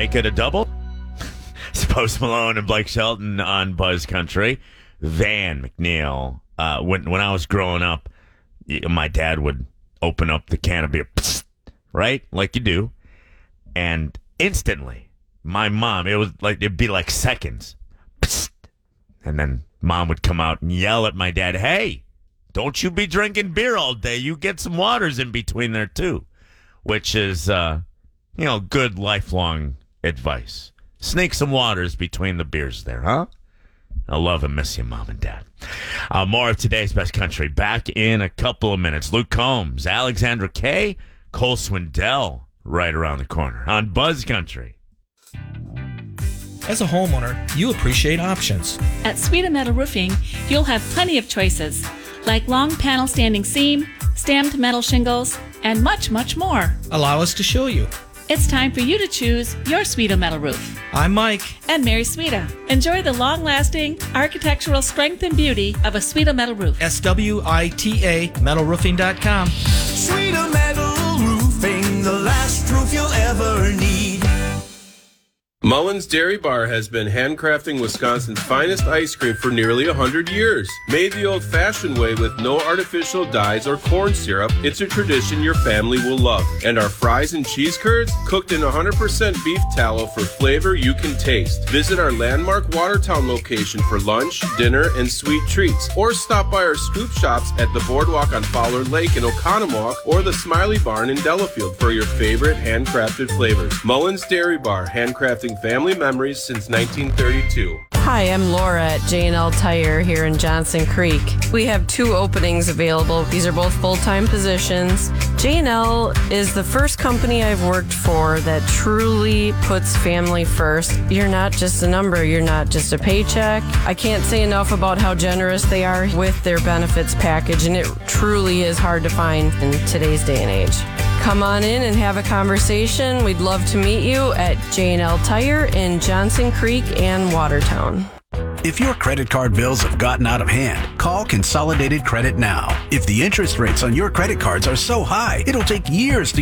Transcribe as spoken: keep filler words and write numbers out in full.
make it a double. It's Post Malone and Blake Shelton on Buzz Country. Van McNeil. Uh, when when I was growing up, my dad would open up the can of beer, psst, right, like you do, and instantly, my mom. It was like it'd be like seconds, psst, and then mom would come out and yell at my dad, "Hey, don't you be drinking beer all day. You get some waters in between there too," which is, uh, you know, good lifelong advice. Sneak some waters between the beers there, huh? I love and miss you, Mom and Dad. Uh, more of today's Best Country back in a couple of minutes. Luke Combs, Alexandra Kay, Cole Swindell right around the corner on Buzz Country. As a homeowner, you appreciate options. At Sweeta Metal Roofing, you'll have plenty of choices, like long panel standing seam, stamped metal shingles, and much, much more. Allow us to show you. It's time for you to choose your Sweeta Metal Roof. I'm Mike. And Mary Sweeta. Enjoy the long-lasting architectural strength and beauty of a Sweeta Metal Roof. S W I T A metal roofing dot com. Sweeta Metal Roofing, the last roof you'll ever need. Mullen's Dairy Bar has been handcrafting Wisconsin's finest ice cream for nearly one hundred years. Made the old-fashioned way with no artificial dyes or corn syrup, it's a tradition your family will love. And our fries and cheese curds, cooked in one hundred percent beef tallow for flavor you can taste. Visit our landmark Watertown location for lunch, dinner, and sweet treats. Or stop by our scoop shops at the Boardwalk on Fowler Lake in Oconomowoc or the Smiley Barn in Delafield for your favorite handcrafted flavors. Mullen's Dairy Bar, handcrafting family memories since nineteen thirty-two. Hi, I'm Laura at J and L Tire here in Johnson Creek. We have two openings available. These are both full-time positions. J and L is the first company I've worked for that truly puts family first. You're not just a number. You're not just a paycheck. I can't say enough about how generous they are with their benefits package, and it truly is hard to find in today's day and age. Come on in and have a conversation. We'd love to meet you at J and L Tire in Johnson Creek and Watertown. If your credit card bills have gotten out of hand, call Consolidated Credit now. If the interest rates on your credit cards are so high, it'll take years to